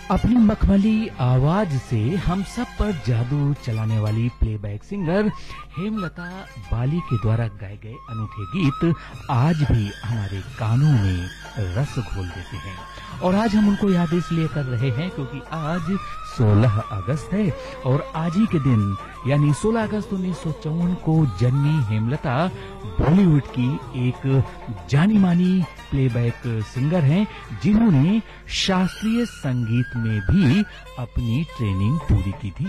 अपनी मखमली आवाज से हम सब पर जादू चलाने वाली प्लेबैक सिंगर हेमलता बाली के द्वारा गाए गए अनूठे गीत आज भी हमारे कानों में रस घोल देते हैं। और आज हम उनको याद इसलिए कर रहे हैं क्योंकि आज 16 अगस्त है और आज ही के दिन यानी 16 अगस्त 1954 को जन्मी हेमलता बॉलीवुड की एक जानी मानी प्लेबैक सिंगर हैं जिन्होंने शास्त्रीय संगीत में भी अपनी ट्रेनिंग पूरी की थी।